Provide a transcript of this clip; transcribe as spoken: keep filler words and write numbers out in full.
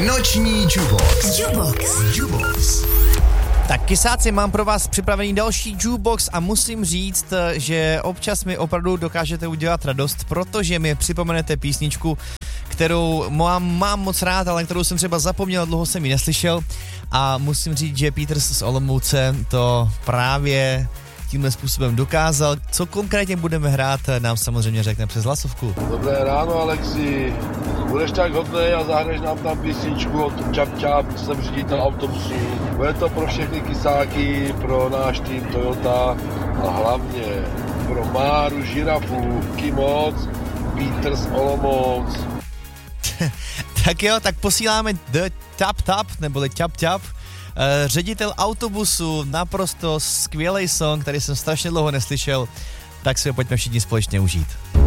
Noční Jukebox. Jukebox. Jukebox. Tak kysáci, mám pro vás připravený další jukebox a musím říct, že občas mi opravdu dokážete udělat radost, protože mi připomenete písničku, kterou mám, mám moc rád, ale kterou jsem třeba zapomněl, dlouho jsem ji neslyšel a musím říct, že Petr z Olomouce to právě tímhle způsobem dokázal. Co konkrétně budeme hrát, nám samozřejmě řekne přes hlasovku. Dobré ráno, Alexi. Budeš tak hodnej a zahraješ nám tam písničku od Čap Čap, jsem ředitel autobusu. Bude to pro všechny kysáky, pro náš tým Toyota a hlavně pro Máru Žirafu, Kimoc, Petr z Olomouc. Tak jo, tak posíláme The Tap Tap, neboli Tap Tap. Uh, ředitel autobusu, naprosto skvělej song, který jsem strašně dlouho neslyšel, tak si ho pojďme všichni společně užít.